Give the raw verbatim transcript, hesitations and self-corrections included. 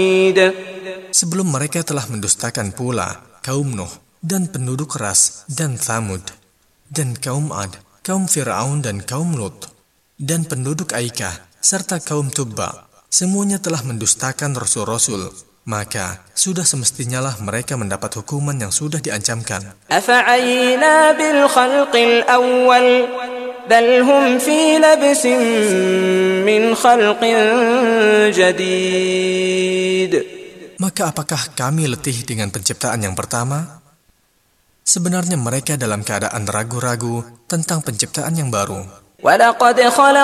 Sebelum mereka telah mendustakan pula kaum Nuh dan penduduk Ras dan Thamud, dan kaum Ad, kaum Fir'aun dan kaum Lut, dan penduduk Aikah, serta kaum Tubba. Semuanya telah mendustakan rasul-rasul, maka sudah semestinya lah mereka mendapat hukuman yang sudah diancamkan. أفعينا بالخلق الأول بل هم في لبس من خلق جديد. Maka apakah kami letih dengan penciptaan yang pertama? Sebenarnya mereka dalam keadaan ragu-ragu tentang penciptaan yang baru. ولقد خلق